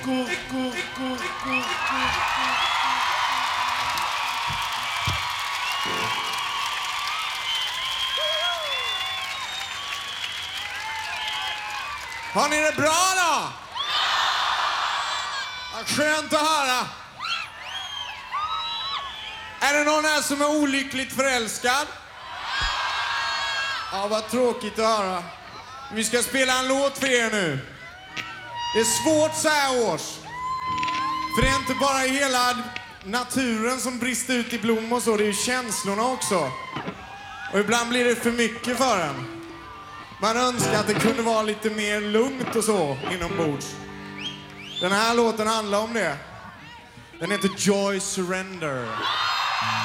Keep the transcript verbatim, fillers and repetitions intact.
Har ni det bra då? Vad skönt att höra. Är det någon här som är olyckligt förälskad? Ja, vad tråkigt att höra. Vi ska spela en låt för er nu. Det är svårt så här års. För det är inte bara hela naturen som brister ut i blom och så. Det är ju känslorna också. Och ibland blir det för mycket för en. Man önskar att det kunde vara lite mer lugnt och så inombords. Den här låten handlar om det. Den heter Joy Surrender.